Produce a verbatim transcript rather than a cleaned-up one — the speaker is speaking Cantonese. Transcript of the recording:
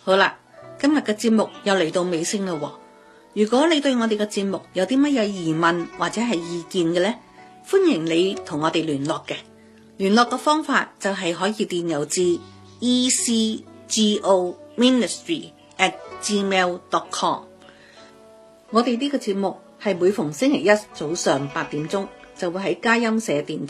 好啦，今日嘅節目又嚟到尾聲啦喎。如果你對我哋嘅節目有啲乜嘢疑問或者係意見嘅呢，歡迎你同我哋聯絡嘅。聯絡嘅方法就係可以電郵至 e c g o ministry at gmail dot com。我哋呢個節目係每逢星期一早上八點鐘就會喺佳音社電台